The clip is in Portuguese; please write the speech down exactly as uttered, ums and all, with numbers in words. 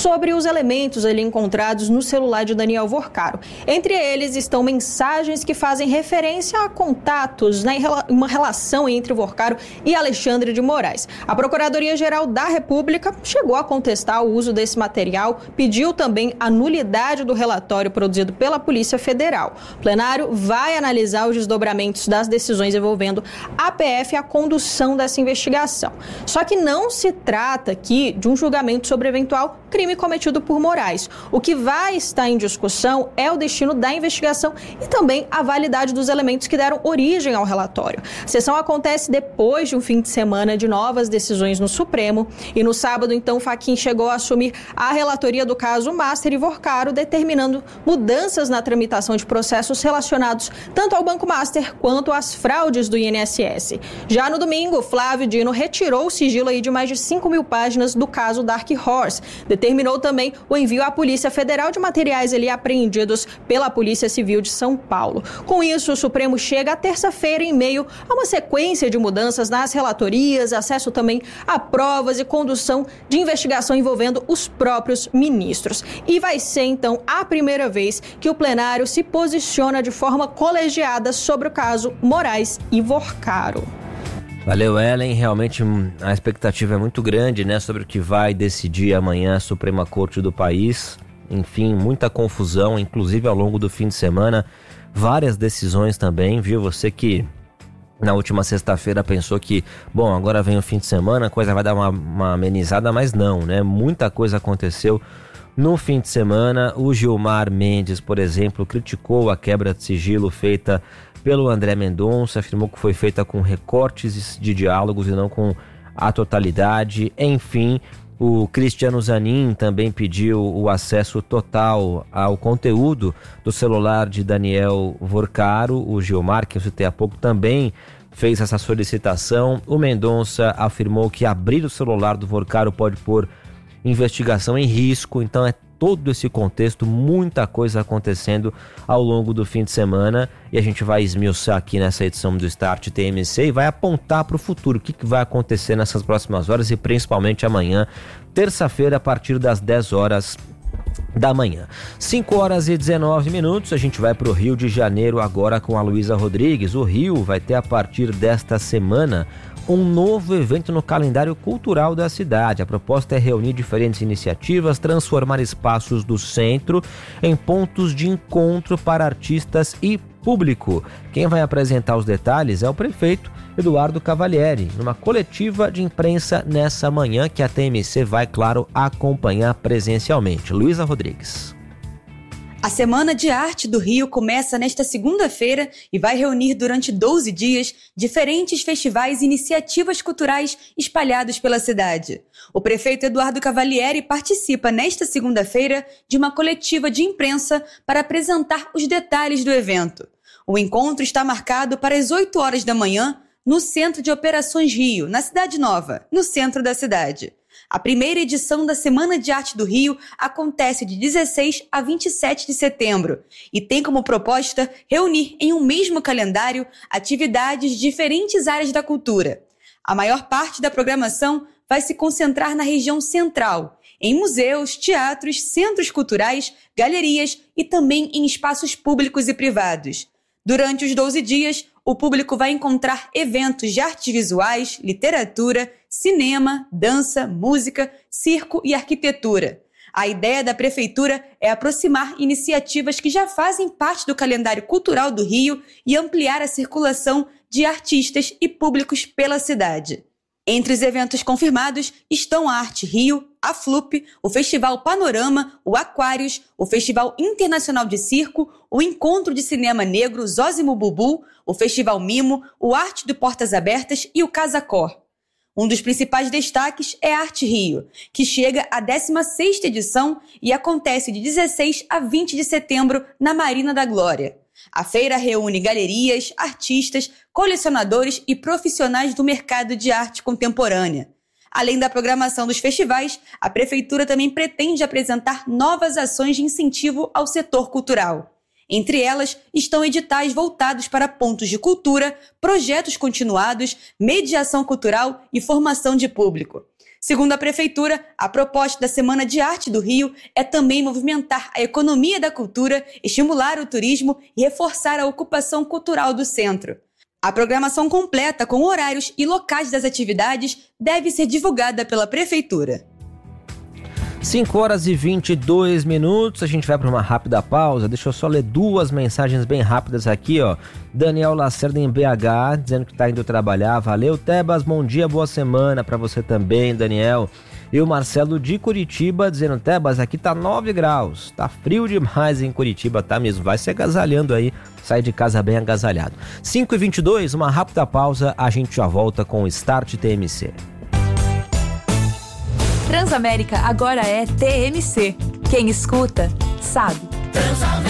sobre os elementos ali encontrados no celular de Daniel Vorcaro. Entre eles estão mensagens que fazem referência a contatos, né, uma relação entre Vorcaro e Alexandre de Moraes. A Procuradoria-Geral da República chegou a contestar o uso desse material, pediu também a nulidade do relatório produzido pela Polícia Federal. O plenário vai analisar os desdobramentos das decisões envolvendo a P F e a condução dessa investigação. Só que não se trata aqui de um julgamento sobre eventual crime cometido por Moraes. O que vai estar em discussão é o destino da investigação e também a validade dos elementos que deram origem ao relatório. A sessão acontece depois de um fim de semana de novas decisões no Supremo e no sábado, então, Fachin chegou a assumir a relatoria do caso Master e Vorcaro, determinando mudanças na tramitação de processos relacionados tanto ao Banco Master quanto às fraudes do I N S S. Já no domingo, Flávio Dino retirou o sigilo aí de mais de cinco mil páginas do caso Dark Horse. Determinou também o envio à Polícia Federal de materiais ali apreendidos pela Polícia Civil de São Paulo. Com isso, o Supremo chega à terça-feira em meio a uma sequência de mudanças nas relatorias, acesso também a provas e condução de investigação envolvendo os próprios ministros. E vai ser, então, a primeira vez que o plenário se posiciona de forma colegiada sobre o caso Moraes e Vorcaro. Valeu, Ellen. Realmente a expectativa é muito grande, né, sobre o que vai decidir amanhã a Suprema Corte do país. Enfim, muita confusão, inclusive ao longo do fim de semana. Várias decisões também, viu? Você que na última sexta-feira pensou que, bom, agora vem o fim de semana, a coisa vai dar uma, uma amenizada, mas não, né? Muita coisa aconteceu no fim de semana. O Gilmar Mendes, por exemplo, criticou a quebra de sigilo feita pelo André Mendonça, afirmou que foi feita com recortes de diálogos e não com a totalidade. Enfim, o Cristiano Zanin também pediu o acesso total ao conteúdo do celular de Daniel Vorcaro. O Gilmar, que eu citei há pouco, também fez essa solicitação. O Mendonça afirmou que abrir o celular do Vorcaro pode pôr investigação em risco. Então é todo esse contexto, muita coisa acontecendo ao longo do fim de semana, e a gente vai esmiuçar aqui nessa edição do Start T M C e vai apontar para o futuro, o que, que vai acontecer nessas próximas horas e principalmente amanhã, terça-feira, a partir das dez horas da manhã. cinco horas e dezenove minutos, a gente vai para o Rio de Janeiro agora com a Luísa Rodrigues. O Rio vai ter a partir desta semana um novo evento no calendário cultural da cidade. A proposta é reunir diferentes iniciativas, transformar espaços do centro em pontos de encontro para artistas e público. Quem vai apresentar os detalhes é o prefeito Eduardo Cavalieri, numa coletiva de imprensa nessa manhã que a T M C vai, claro, acompanhar presencialmente. Luísa Rodrigues. A Semana de Arte do Rio começa nesta segunda-feira e vai reunir durante doze dias diferentes festivais e iniciativas culturais espalhados pela cidade. O prefeito Eduardo Cavalieri participa nesta segunda-feira de uma coletiva de imprensa para apresentar os detalhes do evento. O encontro está marcado para as oito horas da manhã no Centro de Operações Rio, na Cidade Nova, no centro da cidade. A primeira edição da Semana de Arte do Rio acontece de dezesseis a vinte e sete de setembro e tem como proposta reunir em um mesmo calendário atividades de diferentes áreas da cultura. A maior parte da programação vai se concentrar na região central, em museus, teatros, centros culturais, galerias e também em espaços públicos e privados. Durante os doze dias, o público vai encontrar eventos de artes visuais, literatura, cinema, dança, música, circo e arquitetura. A ideia da prefeitura é aproximar iniciativas que já fazem parte do calendário cultural do Rio e ampliar a circulação de artistas e públicos pela cidade. Entre os eventos confirmados estão a Arte Rio, a Flup, o Festival Panorama, o Aquários, o Festival Internacional de Circo, o Encontro de Cinema Negro Zósimo Bubu, o Festival Mimo, o Arte do Portas Abertas e o Casa Cor. Um dos principais destaques é a Arte Rio, que chega à décima sexta edição e acontece de dezesseis a vinte de setembro na Marina da Glória. A feira reúne galerias, artistas, colecionadores e profissionais do mercado de arte contemporânea. Além da programação dos festivais, a prefeitura também pretende apresentar novas ações de incentivo ao setor cultural. Entre elas estão editais voltados para pontos de cultura, projetos continuados, mediação cultural e formação de público. Segundo a Prefeitura, a proposta da Semana de Arte do Rio é também movimentar a economia da cultura, estimular o turismo e reforçar a ocupação cultural do centro. A programação completa com horários e locais das atividades deve ser divulgada pela Prefeitura. cinco horas e vinte e dois minutos, a gente vai para uma rápida pausa. Deixa eu só ler duas mensagens bem rápidas aqui, ó. Daniel Lacerda em B H, dizendo que está indo trabalhar. Valeu, Tebas, bom dia, boa semana para você também, Daniel. E o Marcelo de Curitiba dizendo, Tebas, aqui tá nove graus, tá frio demais em Curitiba, tá mesmo, vai se agasalhando aí, sai de casa bem agasalhado. cinco e vinte e dois, uma rápida pausa, a gente já volta com o Start T M C. Transamérica agora é T M C. Quem escuta, sabe.